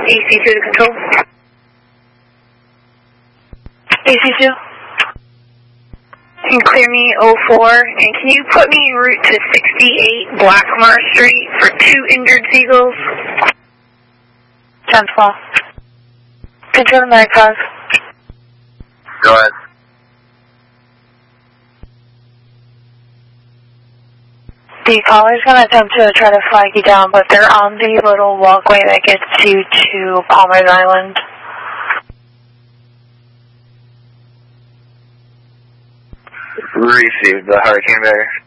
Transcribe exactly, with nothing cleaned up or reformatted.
A C two to control. A C two. Can you clear me oh four, and can you put me en route to sixty-eight Blackmar Street for two injured Seagulls? ten twelve. Control to night five. Go ahead. The caller's going to attempt to try to flag you down, but they're on the little walkway that gets you to Palmer's Island. Received the Hurricane Barrier.